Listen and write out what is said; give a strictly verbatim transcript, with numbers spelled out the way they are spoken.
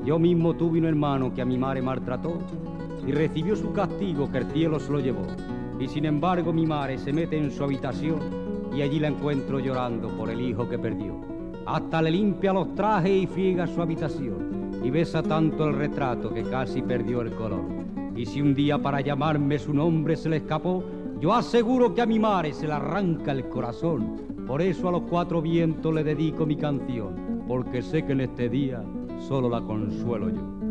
Yo mismo tuve un hermano que a mi madre maltrató y recibió su castigo, que el cielo se lo llevó. Y sin embargo mi madre se mete en su habitación y allí la encuentro llorando por el hijo que perdió. Hasta le limpia los trajes y friega su habitación y besa tanto el retrato que casi perdió el color. Y si un día para llamarme su nombre se le escapó, yo aseguro que a mi madre se le arranca el corazón. Por eso a los cuatro vientos le dedico mi canción, porque sé que en este día solo la consuelo yo.